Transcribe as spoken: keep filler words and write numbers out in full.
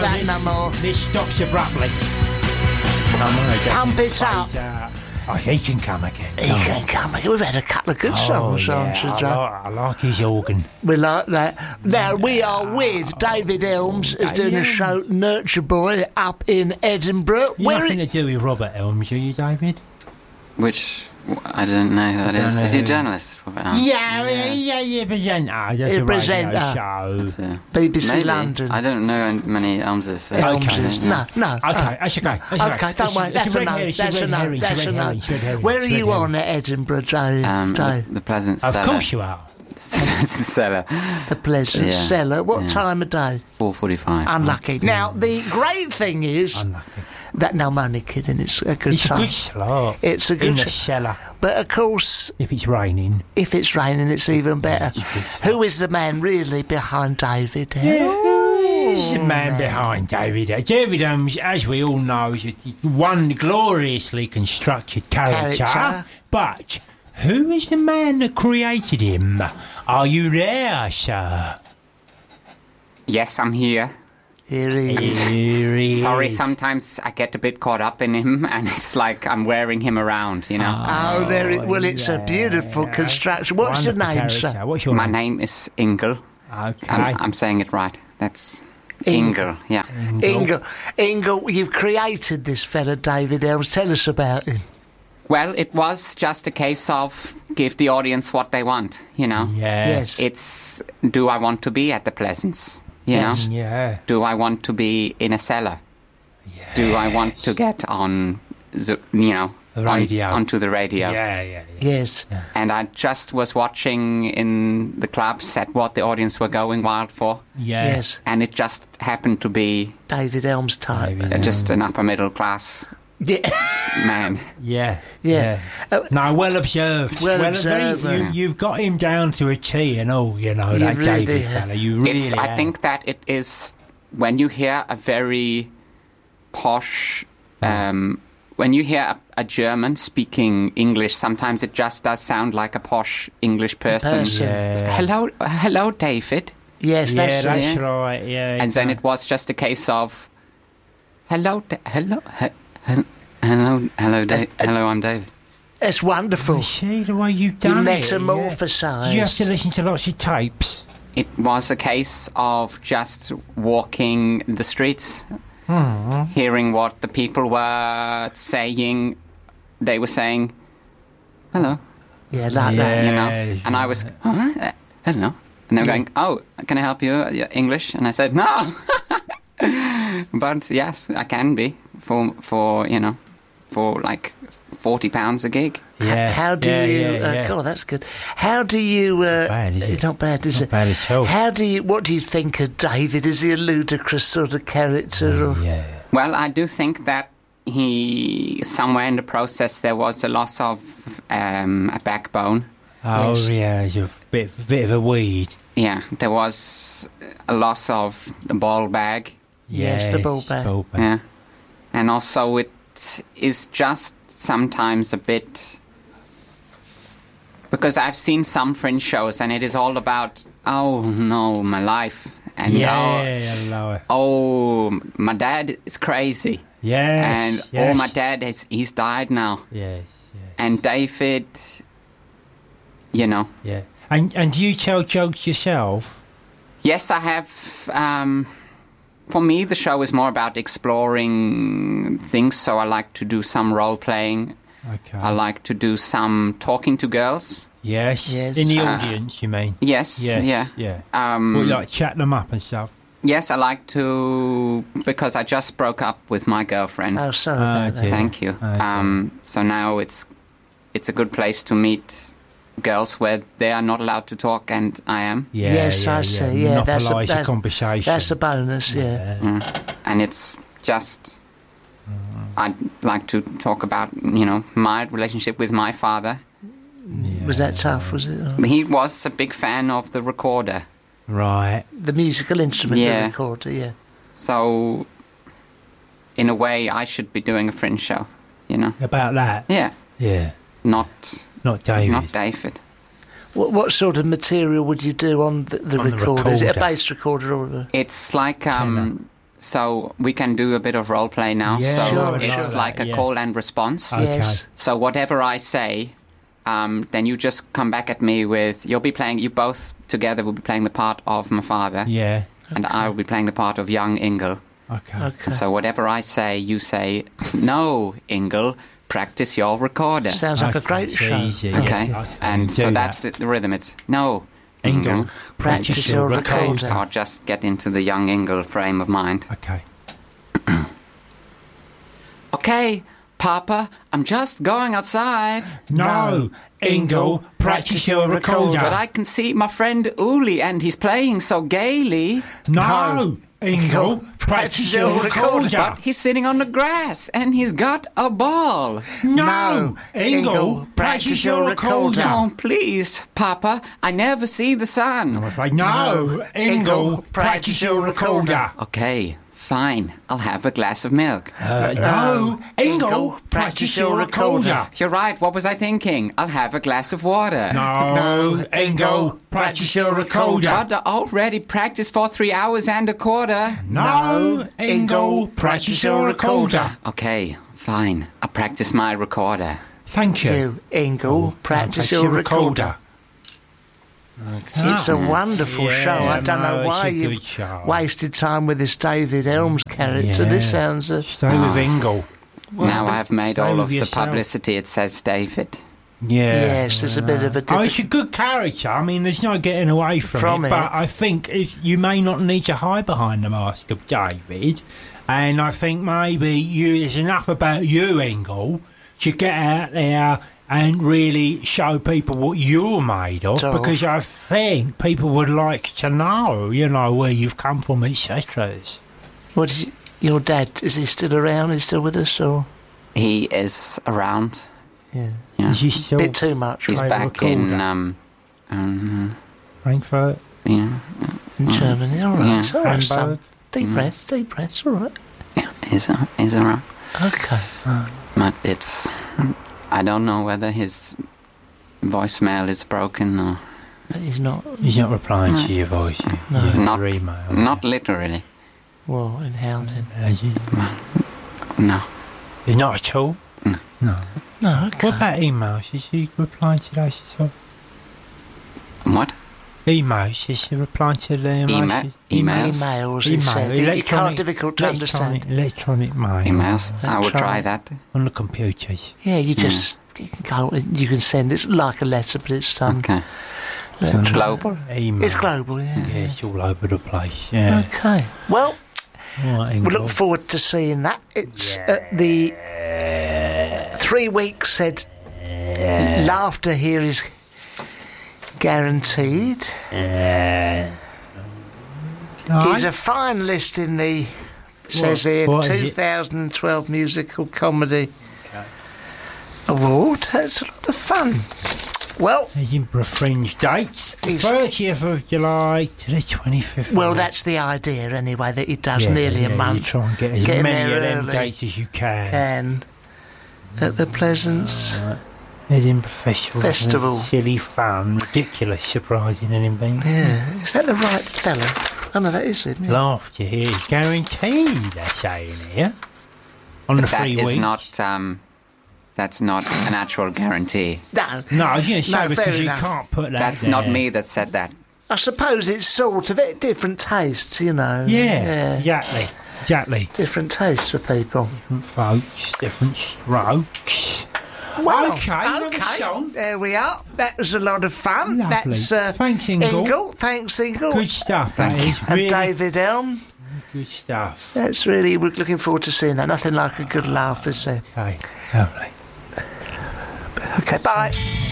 that no more. This stops abruptly. Come on again. Pump it up. Uh, oh, he can come again. He can come again. We've had a couple of good songs oh, on yeah, today. I like, I like his organ. We like that. Now, we are with David Elms, who's doing a show, Nurture Boy, up in Edinburgh. You've Where nothing it- to do with Robert Elms, are you, David? Which, I don't know who that don't is. know Is he a who- journalist? Oh, Yeah, yeah, yeah, yeah, presenter. That's Yeah, a radio presenter. show. that's a- B B C maybe. London. I don't know many Elmses. So Elms Okay. is- No, no. Okay, that's okay. That's okay. Okay, don't worry. It's That's a red no. herring, it's That's a red no. herring, it's That's a red no. herring, it's red herring, Where are it's red you herring. on at Edinburgh, Dave? Um, Dave? the, the Pleasant Of Cellar. course you are. Pleasant Cellar. The Pleasant Yeah, Cellar. What yeah. time of day? four forty-five. Unlucky. Now, the great thing is Unlucky. that, no, I'm only kidding, it's a good It's a time. good slot. It's a good In the sh- cellar. But of course, If it's raining. if it's raining, it's even better. Who is the man really behind David? Who's the man behind David Elms? David Elms, as we all know, is one gloriously constructed character. Character. But who is the man that created him? Are you there, sir? Yes, I'm here. Here he is. Here he Sorry, is. sometimes I get a bit caught up in him, and it's like I'm wearing him around, you know. Oh, there it. Well, it's a beautiful construction. What's your Wonderful name, character. sir? What's your My name? name is Ingle. Okay. I'm, I'm saying it right. That's Ingle. Ingle. Yeah. Ingle, Ingle, you've created this fella, David Elms. Tell us about him. Well, it was just a case of give the audience what they want, you know. Yeah. Yes. It's do I want to be at the Pleasance, you Yes. know? Yeah. Do I want to be in a cellar? Do I want to get on, the, you know, The on- radio. onto the radio? Yeah, yeah, yeah. Yes. And I just was watching in the clubs at what the audience were going wild for, Yeah. Yes. and it just happened to be David Elms type. David uh, just an upper middle class Yeah. man. Yeah. Yeah. Uh, No, well observed. Well observed, very- you, yeah. you've got him down to a T and all, you know, You that really David have. fella. You really It's, I have. think that it is when you hear a very posh, um, when you hear a, a German speaking English, sometimes it just does sound like a posh English person. Person. Yeah. Hello, hello, David. Yes, Yeah, that's, that's yeah. right. Yeah. And then it was just a case of, hello, Da- hello, he- he- hello, hello, Da- That's- hello, I'm David. that's wonderful. See the way you've You done it. metamorphosised. Yeah. You have to listen to lots of tapes. It was a case of just walking the streets, hearing what the people were saying. They were saying, hello, Yeah, like Yeah. that. you know. And I was, huh? Uh, hello. And they were Yeah. going, oh, can I help you? Uh, yeah, English? And I said, no. But yes, I can be for, for you know, for like forty pounds a gig. Yeah. How do yeah, you? Yeah, uh, yeah. God, that's good. How do you? Uh, bad, is it? It's not bad, is Not it? bad at all. How do you? What do you think of David? Is he a ludicrous sort of character? Or? Yeah. Well, I do think that he, somewhere in the process, there was a loss of um, a backbone. Oh, Yes. yeah. He's a bit, bit of a weed. Yeah, there was a loss of the ball bag. Yes, the ball bag. ball bag. Yeah. And also it is just sometimes a bit... Because I've seen some Fringe shows and it is all about, oh no, my life. And Yeah, hello. oh, oh, my dad is crazy. Yes. and yes. oh, my dad, is he's died now. Yes, yes, And David, you know. yeah. And and do you tell jokes yourself? Yes, I have... Um, for me, the show is more about exploring things, so I like to do some role-playing. Okay. I like to do some talking to girls. Yes. Yes. In the Uh, audience, you mean? Yes, Yes. yeah. Yeah. Um, Well, you like chat them up and stuff. yes, I like to... Because I just broke up with my girlfriend. Oh, sorry Ah, about that. dear. Thank you. Okay. Um, so now it's it's a good place to meet girls where they are not allowed to talk and I am. Yeah, Yes, yeah, I see. Yeah, that's a- Monopolise the that's- conversation. That's a bonus. Yeah. Mm. And it's just... I'd like to talk about, you know, my relationship with my father. Was that tough? Was it? Or- He was a big fan of the recorder. Right. The musical instrument, Yeah. the recorder. Yeah. So, in a way, I should be doing a Fringe show, you know? About that. Yeah. Yeah. Not, Not David. not David. What, what sort of material would you do on the, the On the recorder? Is it a recorder. bass recorder or a... It's like um, So we can do a bit of role play now. Yeah, so sure, it's sure. like a Yeah. call and response. Okay. Yes. So whatever I say, um, then you just come back at me with. You'll be playing. You both together will be playing the part of my father, Yeah. and I will be playing the part of young Ingle. Okay. Okay. And so whatever I say, you say, "No, Ingle, practice your recorder." Sounds like a great it's show. easy, yeah. Okay, I can and do so that. that's the, the rhythm. It's no, Ingle, Ingle. Practice your Okay, recorder. so I'll just get into the young Ingle frame of mind. Okay. Okay, Papa, I'm just going outside. No, Ingle, practice your recorder. But I can see my friend Uli, and he's playing so gaily. No, Ingle, practice your recorder. But he's sitting on the grass, and he's got a ball. No, Ingle, practice your recorder. Oh, please, Papa, I never see the sun. I'm afraid no, Ingle, practice your recorder. Okay, fine, I'll have a glass of milk. Uh, no, Ingle, practice your recorder. You're right, what was I thinking? I'll have a glass of water. No, Ingle, practice your recorder. But I already practiced for three hours and a quarter. No, Ingle, practice your recorder. Okay, fine, I'll practice my recorder. Thank you. You, Ingle, practice your recorder. It's a wonderful Yeah, show. I don't no, know it's why a you've good show. wasted time with this David Elms character. Yeah. This sounds a... Stay with Ingle. Now I've made stay all with of the yourself. publicity, it says David. Yeah. Yes, there's a bit of a Oh, it's different... a good character. I mean, there's no getting away from, From it, it. But I think it's, you may not need to hide behind the mask of David. And I think maybe you, it's enough about you, Ingle, to get out there and really show people what you're made of. So- Because I think people would like to know, you know, where you've come from, et cetera. What is it? Your dad, is he still around? Is he still with us? Or He is around. yeah, Yeah. Is he still bit too much He's Right, back recorder. in, um, um, Frankfurt, yeah, in Germany. All right, Yeah. it's all right, son. Hamburg? Deep Mm. breaths, deep breaths. All right. yeah, he's, uh, he's around. Okay. But it's, I don't know whether his voicemail is broken or But he's not. He's not replying No. to your voice. No. your Not- email. not literally. Well, in how then? Has he? No. He's not at all? No. No. No. Okay. What about emails? Is he replying to those as well? What? Emails? Is he replying to the emails? Ema- emails? Emails. He Email, said. He- He can't electronic- difficult to electronic, understand. electronic mail. Emails? I will try Electronic. that. On the computers. Yeah, you just you can go. You can send. It's like a letter, but it's um. Okay. electronic. Global. Email. It's global. Yeah. Yeah, it's all over the place. Yeah. Okay. Well, All right, we Ingle. look forward to seeing that. It's at the three weeks said laughter here is guaranteed. He's a finalist in the, it says here, what is it? twenty twelve Musical Comedy Award. That's a lot of fun. Well, He's in for fringe dates. He's- thirtieth of July to the twenty-fifth. well, of that's the idea anyway, that he does yeah, nearly yeah, a month. You try and get as Get in many there of them early. dates as you can. Can at the Pleasance. Edinburgh Festival. Festival. Silly fun, ridiculous, surprising and inventive. Yeah, is that the right fella? Oh no, that is him. Yeah. Laughter here is guaranteed, they're saying here. On the But that three is weeks. not, um, that's not an actual guarantee. No, No, I was going to say No, because fair you enough. can't put that That's not there. me that said that. I suppose it's sort of it, different tastes, you know. Yeah, exactly. Exactly. Different tastes for people. Different folks, different strokes. Well, Okay, another okay. song. There we are. That was a lot of fun. Lovely. That's uh, Thanks, Ingle. Thanks, Ingle. Good stuff, that is. And Really David Elm. good stuff. That's really, we're looking forward to seeing that. Nothing like a good laugh, is there? Okay, lovely. Okay, bye.